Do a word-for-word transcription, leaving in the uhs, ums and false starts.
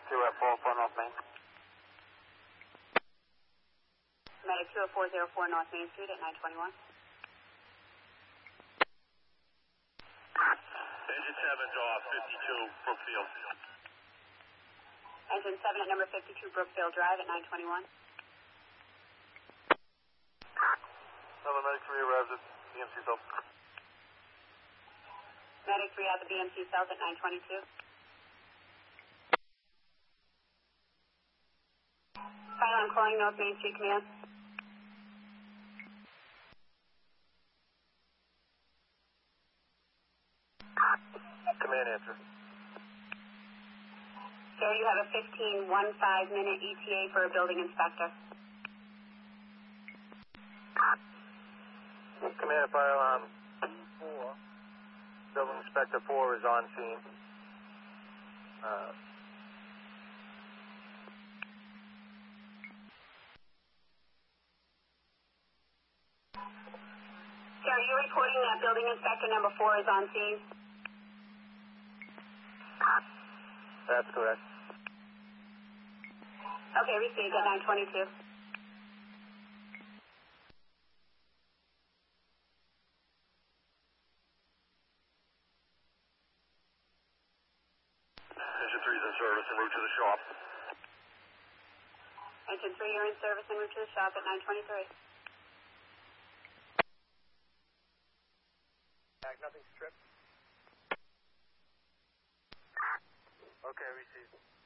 two at four oh four North Main. Medic two oh four oh four North Main Street at nine twenty-one. Engine seven's off, fifty-two, Brookfield. Engine seven at number fifty-two Brookfield Drive at nine twenty-one. Number Medic three arrives at B M C South. Medic three at the B M C South at nine twenty-two. Pylon calling North Main Street Command. Command answer. Sir, you have a fifteen fifteen minute E T A for a building inspector. Command fire alarm four. Building inspector four is on scene. Uh, Sir, are you reporting that building inspector number four is on scene? that's correct. Okay, received at nine twenty-two. Engine three's in service en route to the shop. Engine three, you're in service en route to the shop at nine twenty-three. Nothing stripped. Okay, received.